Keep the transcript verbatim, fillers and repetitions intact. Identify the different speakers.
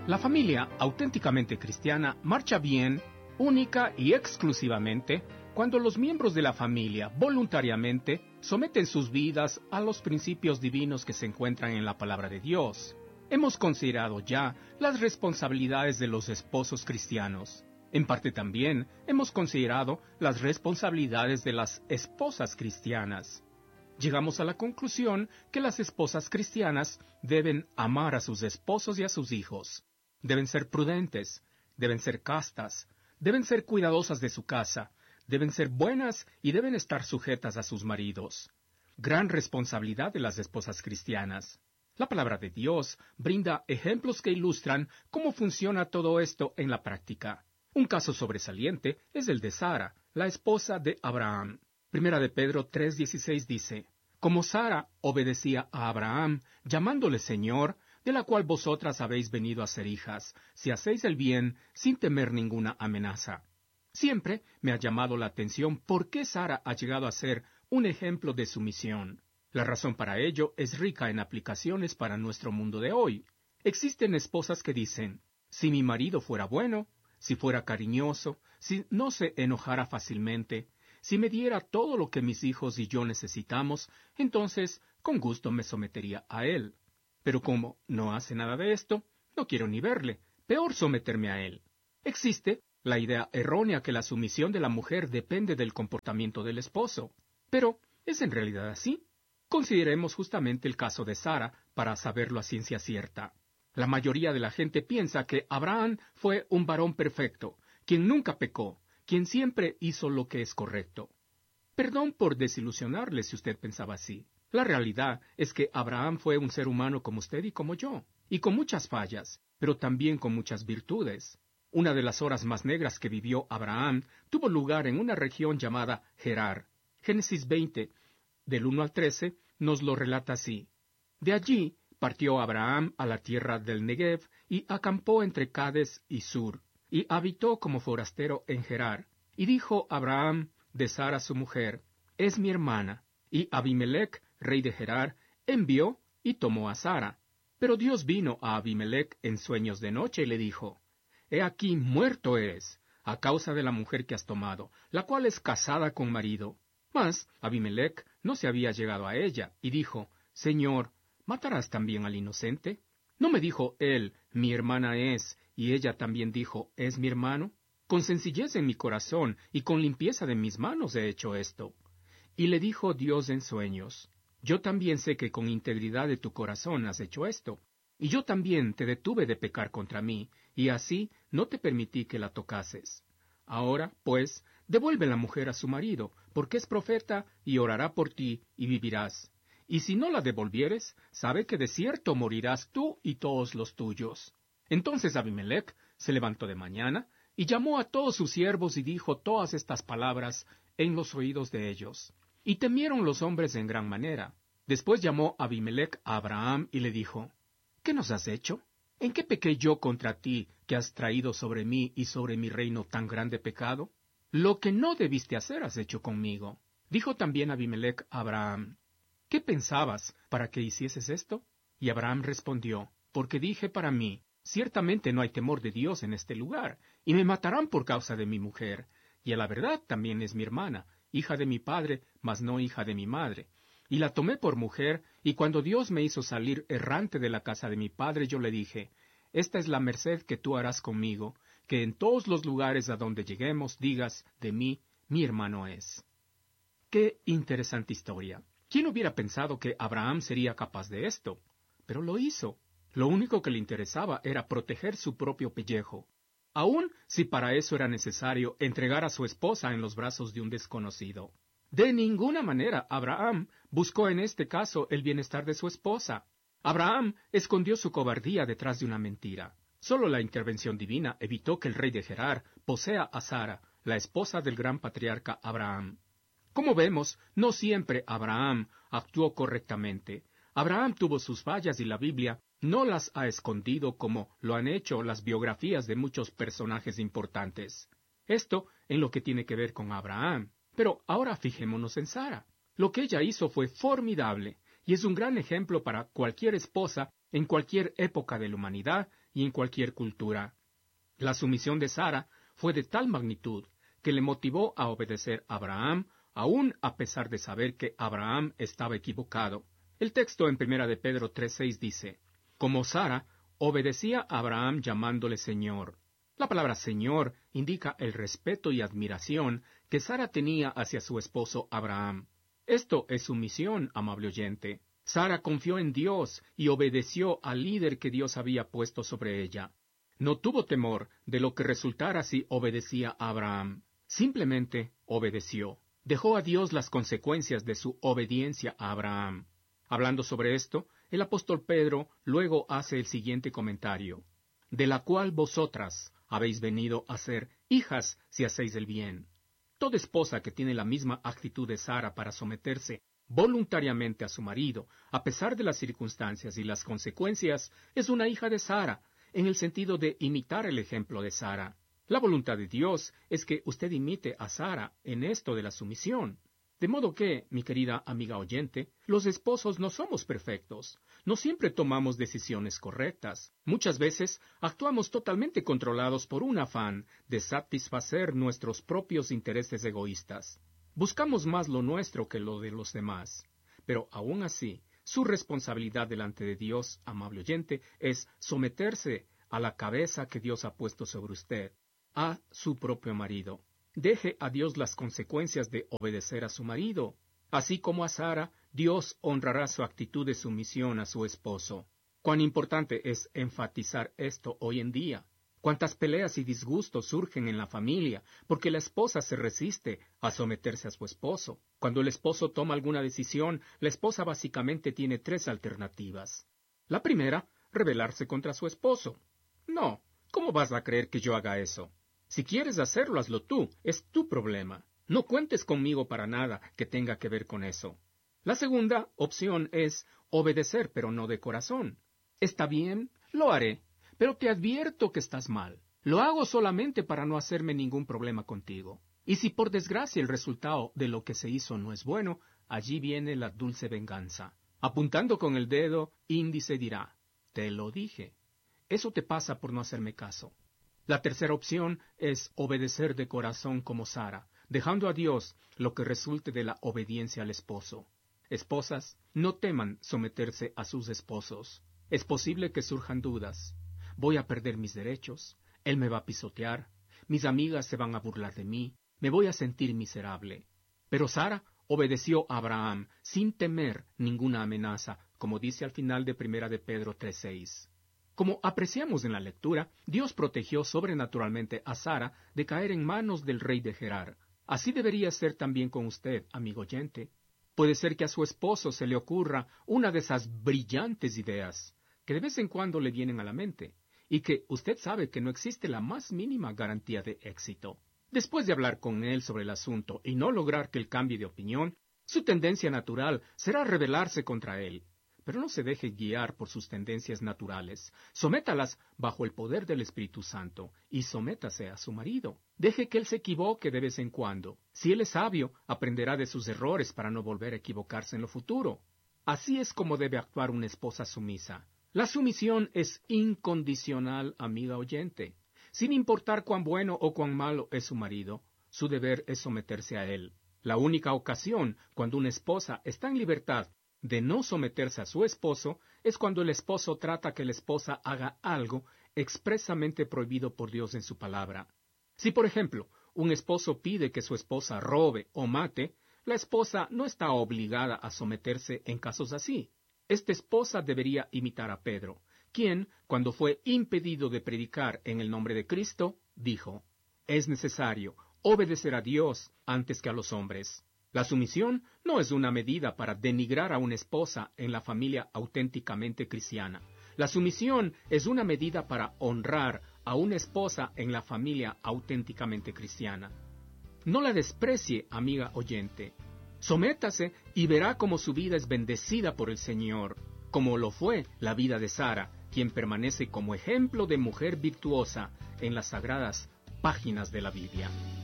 Speaker 1: La familia auténticamente cristiana marcha bien, única y exclusivamente, cuando los miembros de la familia voluntariamente someten sus vidas a los principios divinos que se encuentran en la palabra de Dios. Hemos considerado ya las responsabilidades de los esposos cristianos. En parte también hemos considerado las responsabilidades de las esposas cristianas. Llegamos a la conclusión que las esposas cristianas deben amar a sus esposos y a sus hijos. Deben ser prudentes, deben ser castas, deben ser cuidadosas de su casa, deben ser buenas y deben estar sujetas a sus maridos. Gran responsabilidad de las esposas cristianas. La palabra de Dios brinda ejemplos que ilustran cómo funciona todo esto en la práctica. Un caso sobresaliente es el de Sara, la esposa de Abraham. Primera de Pedro tres dieciséis dice: Como Sara obedecía a Abraham, llamándole Señor, de la cual vosotras habéis venido a ser hijas, si hacéis el bien, sin temer ninguna amenaza. Siempre me ha llamado la atención por qué Sara ha llegado a ser un ejemplo de sumisión. La razón para ello es rica en aplicaciones para nuestro mundo de hoy. Existen esposas que dicen: si mi marido fuera bueno, si fuera cariñoso, si no se enojara fácilmente, si me diera todo lo que mis hijos y yo necesitamos, entonces con gusto me sometería a él. Pero como no hace nada de esto, no quiero ni verle, peor someterme a él. Existe la idea errónea que la sumisión de la mujer depende del comportamiento del esposo. Pero, ¿es en realidad así? Consideremos justamente el caso de Sara para saberlo a ciencia cierta. La mayoría de la gente piensa que Abraham fue un varón perfecto, quien nunca pecó, quien siempre hizo lo que es correcto. Perdón por desilusionarle si usted pensaba así. La realidad es que Abraham fue un ser humano como usted y como yo, y con muchas fallas, pero también con muchas virtudes. Una de las horas más negras que vivió Abraham tuvo lugar en una región llamada Gerar. Génesis veinte, del uno al trece, nos lo relata así. De allí partió Abraham a la tierra del Negev y acampó entre Cades y Sur, y habitó como forastero en Gerar. Y dijo Abraham de Sara su mujer: es mi hermana. Y Abimelech, rey de Gerar, envió y tomó a Sara. Pero Dios vino a Abimelech en sueños de noche y le dijo: He aquí muerto eres, a causa de la mujer que has tomado, la cual es casada con marido. Mas Abimelech no se había llegado a ella, y dijo: Señor, ¿matarás también al inocente? ¿No me dijo él, mi hermana es, y ella también dijo, es mi hermano? Con sencillez en mi corazón y con limpieza de mis manos he hecho esto. Y le dijo Dios en sueños: Yo también sé que con integridad de tu corazón has hecho esto, y yo también te detuve de pecar contra mí, y así no te permití que la tocases. Ahora, pues, devuelve la mujer a su marido, porque es profeta, y orará por ti, y vivirás. Y si no la devolvieres, sabe que de cierto morirás tú y todos los tuyos. Entonces Abimelech se levantó de mañana, y llamó a todos sus siervos y dijo todas estas palabras en los oídos de ellos. Y temieron los hombres en gran manera. Después llamó Abimelech a Abraham y le dijo: ¿Qué nos has hecho? ¿En qué pequé yo contra ti, que has traído sobre mí y sobre mi reino tan grande pecado? Lo que no debiste hacer has hecho conmigo. Dijo también Abimelech a Abraham: ¿Qué pensabas para que hicieses esto? Y Abraham respondió: Porque dije para mí, ciertamente no hay temor de Dios en este lugar, y me matarán por causa de mi mujer, y a la verdad también es mi hermana, hija de mi padre, mas no hija de mi madre. Y la tomé por mujer, y cuando Dios me hizo salir errante de la casa de mi padre, yo le dije: Esta es la merced que tú harás conmigo, que en todos los lugares a donde lleguemos digas de mí, mi hermano es. Qué interesante historia. ¿Quién hubiera pensado que Abraham sería capaz de esto? Pero lo hizo. Lo único que le interesaba era proteger su propio pellejo, aun si para eso era necesario entregar a su esposa en los brazos de un desconocido. De ninguna manera Abraham buscó en este caso el bienestar de su esposa. Abraham escondió su cobardía detrás de una mentira. Solo la intervención divina evitó que el rey de Gerar posea a Sara, la esposa del gran patriarca Abraham. Como vemos, no siempre Abraham actuó correctamente. Abraham tuvo sus fallas y la Biblia no las ha escondido como lo han hecho las biografías de muchos personajes importantes. Esto en lo que tiene que ver con Abraham. Pero ahora fijémonos en Sara. Lo que ella hizo fue formidable, y es un gran ejemplo para cualquier esposa en cualquier época de la humanidad y en cualquier cultura. La sumisión de Sara fue de tal magnitud que le motivó a obedecer a Abraham, aun a pesar de saber que Abraham estaba equivocado. El texto en primera de Pedro tres seis dice, como Sara obedecía a Abraham llamándole Señor. La palabra Señor indica el respeto y admiración que Sara tenía hacia su esposo Abraham. Esto es sumisión, amable oyente. Sara confió en Dios y obedeció al líder que Dios había puesto sobre ella. No tuvo temor de lo que resultara si obedecía a Abraham. Simplemente obedeció. Dejó a Dios las consecuencias de su obediencia a Abraham. Hablando sobre esto, el apóstol Pedro luego hace el siguiente comentario, de la cual vosotras habéis venido a ser hijas si hacéis el bien. Toda esposa que tiene la misma actitud de Sara para someterse voluntariamente a su marido, a pesar de las circunstancias y las consecuencias, es una hija de Sara, en el sentido de imitar el ejemplo de Sara. La voluntad de Dios es que usted imite a Sara en esto de la sumisión. De modo que, mi querida amiga oyente, los esposos no somos perfectos. No siempre tomamos decisiones correctas. Muchas veces actuamos totalmente controlados por un afán de satisfacer nuestros propios intereses egoístas. Buscamos más lo nuestro que lo de los demás. Pero aún así, su responsabilidad delante de Dios, amable oyente, es someterse a la cabeza que Dios ha puesto sobre usted, a su propio marido. Deje a Dios las consecuencias de obedecer a su marido. Así como a Sara, Dios honrará su actitud de sumisión a su esposo. Cuán importante es enfatizar esto hoy en día. Cuántas peleas y disgustos surgen en la familia porque la esposa se resiste a someterse a su esposo. Cuando el esposo toma alguna decisión, la esposa básicamente tiene tres alternativas. La primera, rebelarse contra su esposo. No, ¿cómo vas a creer que yo haga eso? Si quieres hacerlo, hazlo tú, es tu problema. No cuentes conmigo para nada que tenga que ver con eso. La segunda opción es obedecer, pero no de corazón. Está bien, lo haré, pero te advierto que estás mal. Lo hago solamente para no hacerme ningún problema contigo. Y si por desgracia el resultado de lo que se hizo no es bueno, allí viene la dulce venganza. Apuntando con el dedo índice dirá, te lo dije. Eso te pasa por no hacerme caso. La tercera opción es obedecer de corazón como Sara, dejando a Dios lo que resulte de la obediencia al esposo. Esposas, no teman someterse a sus esposos. Es posible que surjan dudas. Voy a perder mis derechos, él me va a pisotear, mis amigas se van a burlar de mí, me voy a sentir miserable. Pero Sara obedeció a Abraham sin temer ninguna amenaza, como dice al final de Primera de Pedro tres seis. Como apreciamos en la lectura, Dios protegió sobrenaturalmente a Sara de caer en manos del rey de Gerar. Así debería ser también con usted, amigo oyente. Puede ser que a su esposo se le ocurra una de esas brillantes ideas que de vez en cuando le vienen a la mente, y que usted sabe que no existe la más mínima garantía de éxito. Después de hablar con él sobre el asunto y no lograr que él cambie de opinión, su tendencia natural será rebelarse contra él. Pero no se deje guiar por sus tendencias naturales. Sométalas bajo el poder del Espíritu Santo y sométase a su marido. Deje que él se equivoque de vez en cuando. Si él es sabio, aprenderá de sus errores para no volver a equivocarse en lo futuro. Así es como debe actuar una esposa sumisa. La sumisión es incondicional, amiga oyente. Sin importar cuán bueno o cuán malo es su marido, su deber es someterse a él. La única ocasión cuando una esposa está en libertad de no someterse a su esposo es cuando el esposo trata que la esposa haga algo expresamente prohibido por Dios en su palabra. Si, por ejemplo, un esposo pide que su esposa robe o mate, la esposa no está obligada a someterse en casos así. Esta esposa debería imitar a Pedro, quien, cuando fue impedido de predicar en el nombre de Cristo, dijo, «Es necesario obedecer a Dios antes que a los hombres». La sumisión no es una medida para denigrar a una esposa en la familia auténticamente cristiana. La sumisión es una medida para honrar a una esposa en la familia auténticamente cristiana. No la desprecie, amiga oyente. Sométase y verá cómo su vida es bendecida por el Señor, como lo fue la vida de Sara, quien permanece como ejemplo de mujer virtuosa en las sagradas páginas de la Biblia.